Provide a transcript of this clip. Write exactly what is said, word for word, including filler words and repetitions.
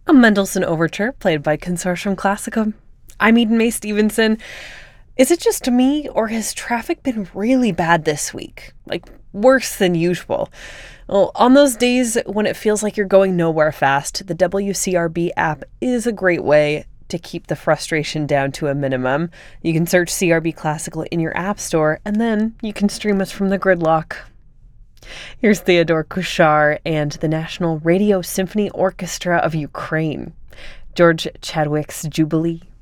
A Mendelssohn Overture, played by Consortium Classicum. I'm Eden May Stevenson. Is it just me, or has traffic been really bad this week? Like, worse than usual? Well, on those days when it feels like you're going nowhere fast, the W C R B app is a great way to keep the frustration down to a minimum. You can search C R B Classical in your app store, and then you can stream us from the gridlock. Here's Theodore Kuchar and the National Radio Symphony Orchestra of Ukraine. George Chadwick's Jubilee.